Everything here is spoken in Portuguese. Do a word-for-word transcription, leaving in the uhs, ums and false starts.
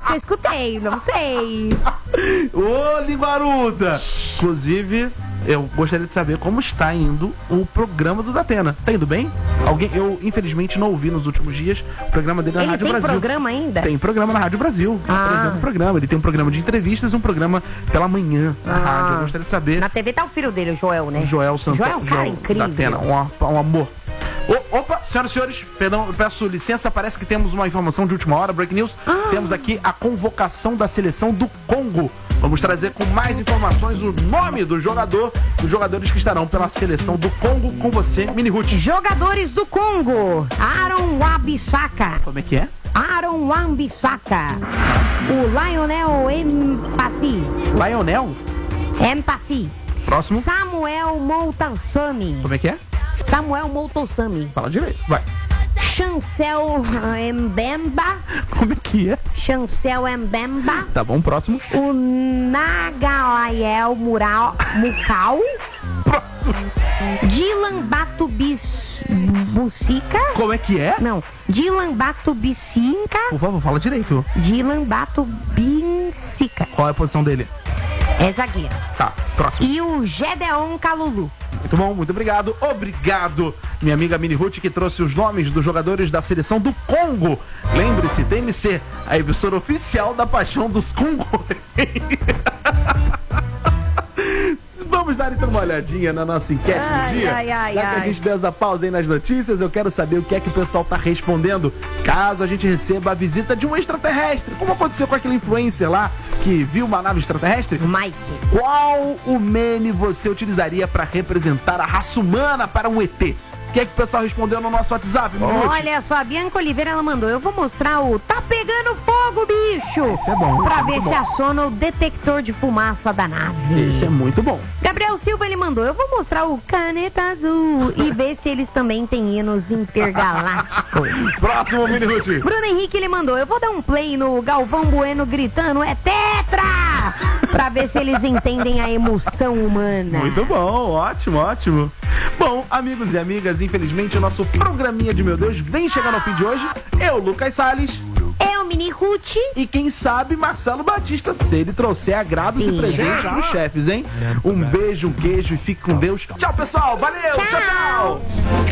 que eu escutei, não sei. Ô, Linguaruda! Inclusive, eu gostaria de saber como está indo o programa do Datena. Tá indo bem? Alguém, eu infelizmente não ouvi nos últimos dias o programa dele na Ele Rádio tem Brasil. programa ainda? Tem programa na Rádio Brasil. Ah. Apresenta o programa. Ele tem um programa de entrevistas e um programa pela manhã na Ah. rádio. Eu gostaria de saber. Na T V tá o filho dele, o Joel, né? O Joel Santana. Joel é um cara incrível. Datena, um, um amor. Ô, opa, senhoras e senhores, perdão, eu peço licença, parece que temos uma informação de última hora, Break News. Ah. Temos aqui a convocação da seleção do Congo. Vamos trazer com mais informações o nome do jogador, dos jogadores que estarão pela seleção do Congo com você, Mini Ruth. Jogadores do Congo, Aaron Wan-Bissaka. Como é que é? Aaron Wan-Bissaka. O Lionel Mpassi. Lionel. Mpassi. Próximo. Samuel Moutoussamy. Como é que é? Samuel Moutoussamy. Fala direito, vai. Chancel Mbemba. Como é que é? Chancel Mbemba. Tá bom, próximo. O Nagalael Mural, Mukau. Próximo. Dylan Batubissica. Como é que é? Não, Dylan Batubissica. Por favor, fala direito. Dylan Batubissica. Qual é a posição dele? É zagueiro. Tá, próximo. E o Gedeon Kalulu. Muito bom, muito obrigado. Obrigado, minha amiga Mini Ruth, que trouxe os nomes dos jogadores da seleção do Congo. Lembre-se, T M C, a emissora oficial da paixão dos congolês. Vamos dar então uma olhadinha na nossa enquete Ai, do dia. ai, ai, Já que a ai. gente deu essa pausa aí nas notícias, eu quero saber o que é que o pessoal tá respondendo caso a gente receba a visita de um extraterrestre. Como aconteceu com aquele influencer lá que viu uma nave extraterrestre? Mike. Qual o meme você utilizaria para representar a raça humana para um E T? O que é que o pessoal respondeu no nosso WhatsApp? Mini Ruth? Olha só, a Bianca Oliveira, ela mandou. Eu vou mostrar o Tá Pegando Fogo, bicho. Esse é bom, Pra esse é ver muito se bom. aciona o detector de fumaça da nave. Esse é muito bom. Gabriel Silva, ele mandou. Eu vou mostrar o Caneta Azul e ver se eles também têm hinos intergalácticos. Próximo, Mini Ruth. Bruno Henrique, ele mandou. Eu vou dar um play no Galvão Bueno gritando, é tetra! Pra ver se eles entendem a emoção humana. Muito bom, ótimo, ótimo. Bom, amigos e amigas, infelizmente o nosso programinha de Meu Deus vem chegando ao fim de hoje. Eu, Lucas Salles. Eu, Mini Ruth. E quem sabe Marcelo Batista, se ele trouxer agrados Sim. e presentes pros chefes, hein? Um beijo, um queijo e fique com Deus. Tchau, pessoal. Valeu, tchau, tchau. Tchau.